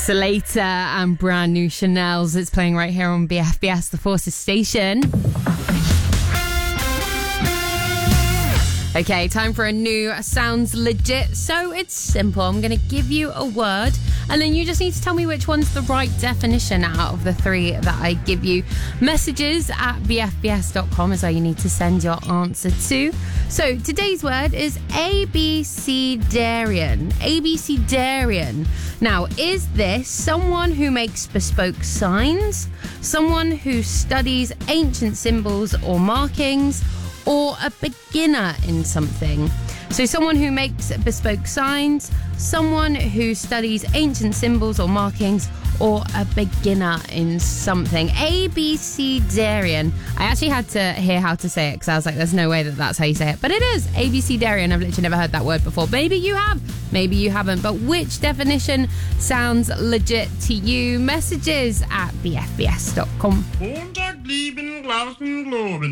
Slater and brand new Chanel's. It's playing right here on BFBS, the Forces station. Okay, time for a new Sounds Legit. So it's simple. I'm going to give you a word, and then you just need to tell me which one's the right definition out of the three that I give you. Messages at bfbs.com is where you need to send your answer to. So today's word is abecedarian. Abecedarian. Now, is this someone who makes bespoke signs, someone who studies ancient symbols or markings, or a beginner in something? So someone who makes bespoke signs, someone who studies ancient symbols or markings, or a beginner in something. Abecedarian. I actually had to hear how to say it because I was like, there's no way that that's how you say it. But it is abecedarian. I've literally never heard that word before. Maybe you have, maybe you haven't. But which definition sounds legit to you? Messages at bfbs.com.